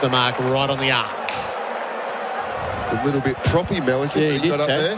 the mark right on the arc. A little bit proppy, Melican, Yeah, he got up there.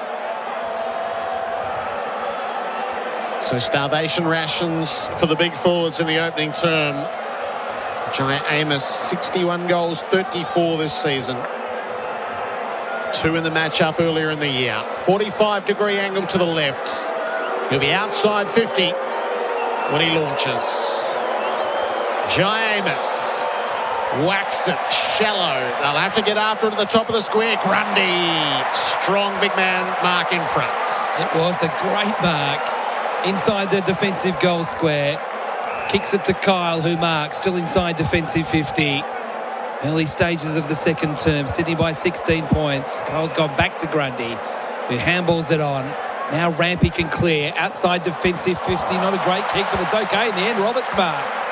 So starvation rations for the big forwards in the opening term. Jai Amos, 61 goals, 34 this season. 2 in the matchup earlier in the year. 45-degree angle to the left. He'll be outside 50 when he launches. Jai Amos whacks it shallow. They'll have to get after it at the top of the square. Grundy, strong big man mark in front. It was a great mark inside the defensive goal square. Kicks it to Kyle, who marks, still inside defensive 50. Early stages of the second term, Sydney by 16 points. Kyle's gone back to Grundy, who handballs it on. Now Rampy can clear outside defensive 50. Not a great kick, but it's okay in the end. Roberts marks.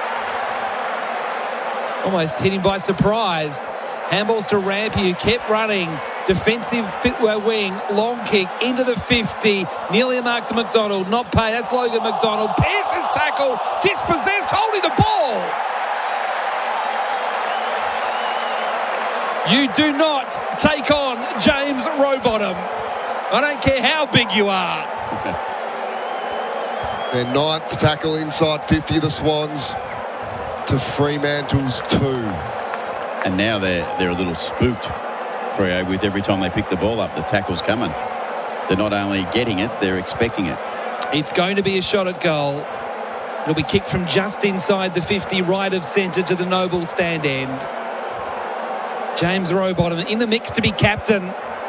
Almost hit him by surprise. Handballs to Rampy, who kept running. Defensive wing, long kick into the 50. Nearly a mark to McDonald. Not paid. That's Logan McDonald. Pearce's tackle. Dispossessed, holding the ball. You do not take on James Rowbottom. I don't care how big you are. Their 9th tackle inside 50, the Swans, to Fremantle's 2. And now they're a little spooked, Freo, with every time they pick the ball up, the tackle's coming. They're not only getting it, they're expecting it. It's going to be a shot at goal. It'll be kicked from just inside the 50, right of centre to the Noble stand end. James Rowbottom in the mix to be captain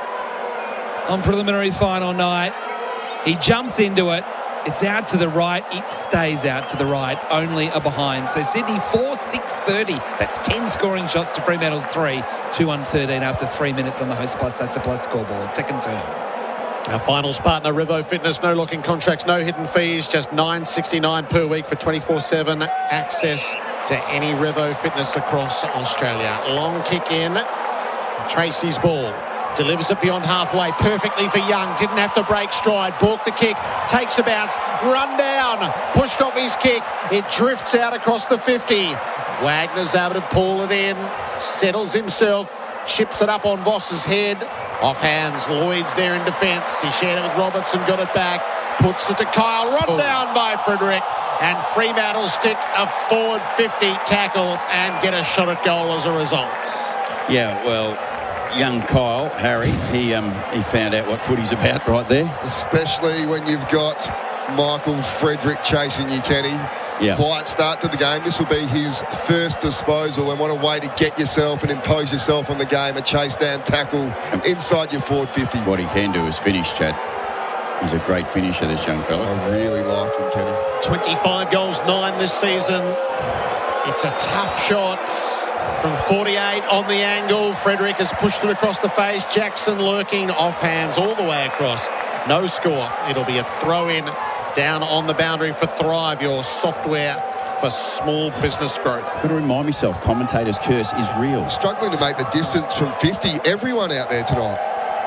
on preliminary final night. He jumps into it. It's out to the right. It stays out to the right. Only a behind. So Sydney 4-6-30. That's 10 scoring shots to Fremantle's 3. 2-1-13 after 3 minutes on the Host Plus. That's a plus scoreboard. Second term. Our finals partner, Revo Fitness. No locking contracts, no hidden fees. Just $9.69 per week for 24/7 access to any Revo Fitness across Australia. Long kick in. Tracy's ball. Delivers it beyond halfway perfectly for Young. Didn't have to break stride. Balked the kick. Takes a bounce. Run down. Pushed off his kick. It drifts out across the 50. Wagner's able to pull it in. Settles himself. Chips it up on Voss's head. Off hands. Lloyd's there in defence. He shared it with Robertson. Got it back. Puts it to Kyle. Run down by Frederick. And Fremantle stick a forward 50 tackle and get a shot at goal as a result. Yeah, well, young Kyle, Harry, he found out what footy's about right there. Especially when you've got Michael Frederick chasing you, Kenny. Yeah. Quiet start to the game. This will be his first disposal, and what a way to get yourself and impose yourself on the game. A chase down tackle inside your forward 50. What he can do is finish, Chad. He's a great finisher, this young fella. I really like him, Kenny. 25 goals, 9 this season. It's a tough shot from 48 on the angle. Frederick has pushed it across the face. Jackson lurking off hands all the way across. No score. It'll be a throw-in down on the boundary for Thrive, your software for small business growth. I've got to remind myself, commentator's curse is real. Struggling to make the distance from 50. Everyone out there tonight.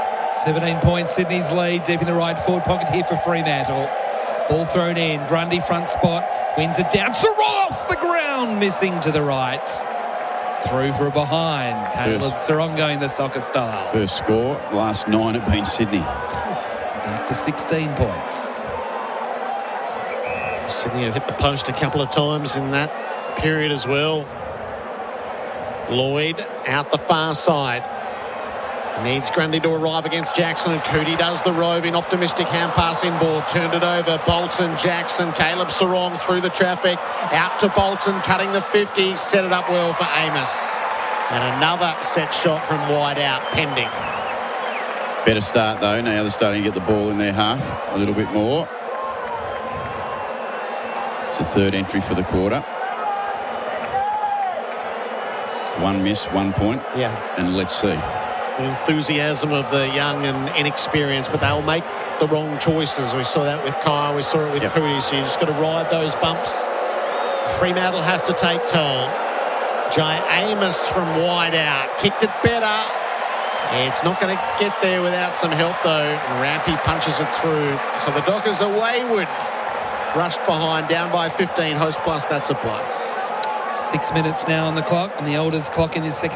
17 points, Sydney's lead. Deep in the right forward pocket here for Fremantle. Ball thrown in. Grundy front spot. Wins it down. Sarong off the ground. Missing to the right. Through for a behind. Caleb Sarong going the soccer style. First score. Last 9 have been Sydney. Back to 16 points. Sydney have hit the post a couple of times in that period as well. Lloyd out the far side. Needs Grundy to arrive against Jackson, and Cootie does the roving, optimistic hand pass inboard, turned it over. Bolton, Jackson, Caleb Sarong through the traffic, out to Bolton, cutting the 50, set it up well for Amos. And another set shot from wide out, pending. Better start though, now they're starting to get the ball in their half a little bit more. It's the third entry for the quarter. 1 miss, 1 point. Yeah. And let's see. The enthusiasm of the young and inexperienced, but they'll make the wrong choices. We saw that with Kyle, we saw it with Cootie, so you just got to ride those bumps. Fremantle have to take toll. Jai Amos from wide out, kicked it better. It's not going to get there without some help though. Rampy punches it through. So the Dockers are wayward. Rushed behind, down by 15. Host Plus, that's a plus. 6 minutes now on the clock, on the Elders clock in this second